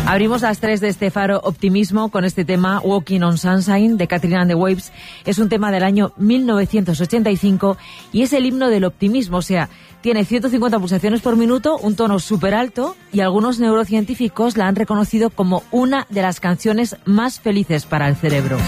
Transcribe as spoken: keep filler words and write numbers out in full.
Abrimos las tres de este Faro Optimismo con este tema Walking on Sunshine de Katrina and the Waves. Es un tema del año mil novecientos ochenta y cinco y es el himno del optimismo, o sea, tiene ciento cincuenta pulsaciones por minuto, un tono súper alto y algunos neurocientíficos la han reconocido como una de las canciones más felices para el cerebro.